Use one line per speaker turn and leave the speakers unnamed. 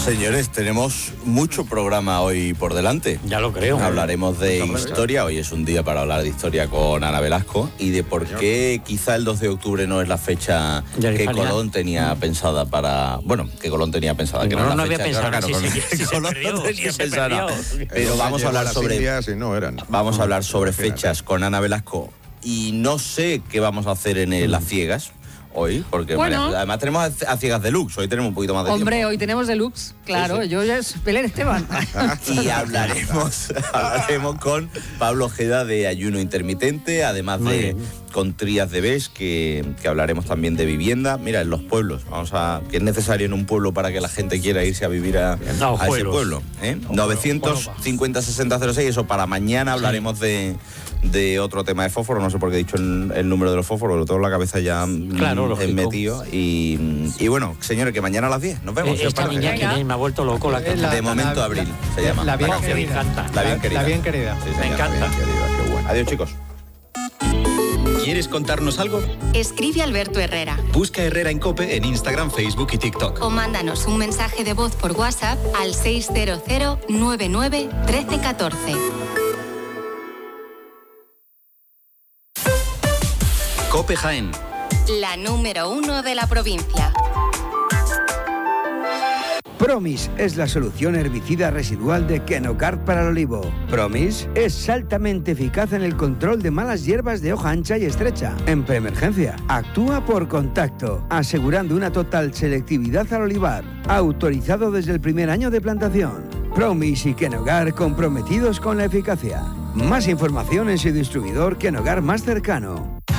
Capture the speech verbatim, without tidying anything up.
Señores, tenemos mucho programa hoy por delante.
Ya lo creo.
Hablaremos de historia. Hoy es un día para hablar de historia con Ana Velasco y de por qué quizá el dos de octubre no es la fecha que Colón tenía pensada para... Bueno, que Colón tenía pensada. Que no,
no,
no
no había pensado.
Claro,
Si
Colón,
se, si
Colón
se perdió,
no tenía
si se
pensada.
perdió.
Pero vamos a hablar sobre...
No eran.
Vamos a hablar sobre fechas con Ana Velasco y no sé qué vamos a hacer en el Las Ciegas hoy, porque
bueno.
María, además tenemos a Ciegas Deluxe, hoy tenemos un poquito más de
Hombre,
tiempo.
hoy tenemos Deluxe, claro, sí, sí. Yo ya es Belén Esteban.
Y hablaremos, hablaremos con Pablo Ojeda de ayuno intermitente, además Muy de bien. con Trías de Bes, que, que hablaremos también de vivienda. Mira, en los pueblos, vamos a que es necesario en un pueblo para que la gente quiera irse a vivir a,
no,
a ese pueblo. ¿eh? No, novecientos cincuenta sesenta cero seis, eso para mañana hablaremos sí. de... de otro tema de fósforo, no sé por qué he dicho el, el número de los fósforos, lo tengo en la cabeza ya
claro,
en metido. Y, y bueno, señores, que mañana a las diez nos vemos.
Eh, esta niña que me ha vuelto loco. La,
la de momento la, Abril
la,
se llama.
La bien
la
querida.
Me encanta. La bien querida.
La bien querida.
Sí,
me encanta.
Bien querida, qué bueno. Adiós, chicos.
¿Quieres contarnos algo?
Escribe a Alberto Herrera.
Busca Herrera en COPE en Instagram, Facebook y TikTok.
O mándanos un mensaje de voz por WhatsApp al seis cero cero nueve nueve uno tres uno cuatro.
COPE Jaén.
La número uno de la provincia.
Promis es la solución herbicida residual de Kenocard para el olivo. Promis es altamente eficaz en el control de malas hierbas de hoja ancha y estrecha. En preemergencia, actúa por contacto, asegurando una total selectividad al olivar. Autorizado desde el primer año de plantación. Promis y Kenocard comprometidos con la eficacia. Más información en su distribuidor Kenocard más cercano.